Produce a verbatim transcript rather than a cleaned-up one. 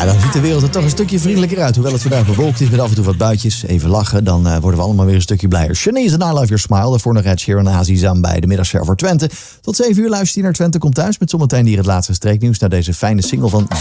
Ja, dan ziet de wereld er toch een stukje vriendelijker uit. Hoewel het vandaag bewolkt is met af en toe wat buitjes. Even lachen, dan uh, worden we allemaal weer een stukje blijer. Shanice en I Love Your Smile. Daarvoor nog Ed Sheeran en Azizam bij de middagshow voor Twente. Tot zeven uur luister je naar Twente Komt Thuis. Met zometeen hier het laatste streeknieuws naar deze fijne single van